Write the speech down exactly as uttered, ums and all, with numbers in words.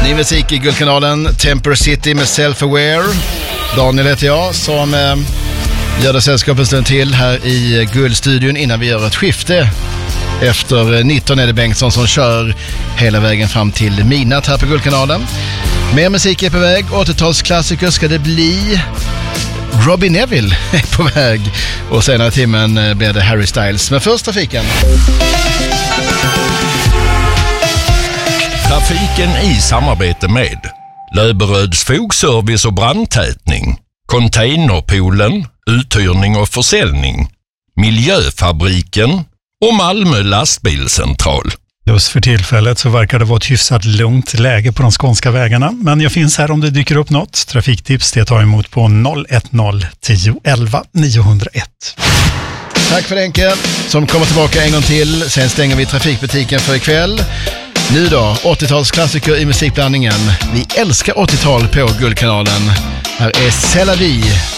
Ny musik i Guldkanalen, Temper City med Self-Aware. Daniel heter jag som eh, gör det sällskap en stund till här i Guldstudion innan vi gör ett skifte. Efter nitton är det Bengtsson som kör hela vägen fram till midnatt här på Guldkanalen. Mer musik är på väg, åttiotalsklassiker ska det bli. Robbie Neville är på väg och senare timmen blir det Harry Styles. Men först trafiken. Trafiken i samarbete med Löberöds fogservice och brandtätning, Containerpoolen, uthyrning och försäljning, Miljöfabriken och Malmö lastbilscentral. Just för tillfället så verkar det vara ett hyfsat lugnt läge på de skånska vägarna. Men jag finns här om det dyker upp något. Trafiktips det tar emot på noll ett noll tio elva niohundraett. Tack för Enke som kommer tillbaka en gång till. Sen stänger vi trafikbutiken för ikväll. Nu då, åttiotalsklassiker i musikblandningen. Vi älskar åttiotal på Guldkanalen. Här är C'est la vie.